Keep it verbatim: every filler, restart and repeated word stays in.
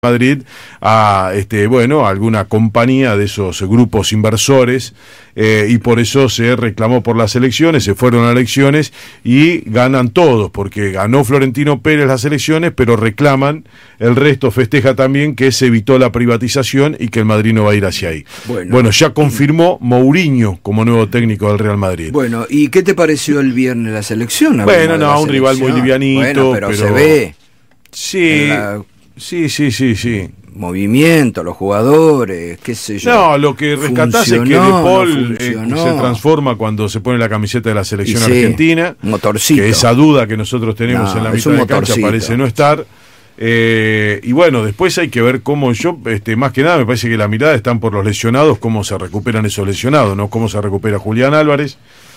Madrid a este bueno a alguna compañía de esos grupos inversores eh, y por eso se reclamó por las elecciones, se fueron a elecciones y ganan todos, porque ganó Florentino Pérez las elecciones, pero reclaman, el resto festeja también que se evitó la privatización y que el Madrid no va a ir hacia ahí. Bueno, bueno ya confirmó Mourinho como nuevo técnico del Real Madrid. Bueno, ¿y qué te pareció el viernes la selección? Bueno, no, un rival muy livianito, bueno, pero, pero se ve. Sí. La... Sí, sí, sí, sí. Movimiento, los jugadores, qué sé yo. No, lo que rescatás es que De Paul no eh, se transforma cuando se pone la camiseta de la selección sí, argentina. Motorcito. Que esa duda que nosotros tenemos no, en la mitad de cancha parece no estar. Eh, y bueno, después hay que ver cómo yo, este, más que nada me parece que la mirada están por los lesionados, cómo se recuperan esos lesionados, no cómo se recupera Julián Álvarez.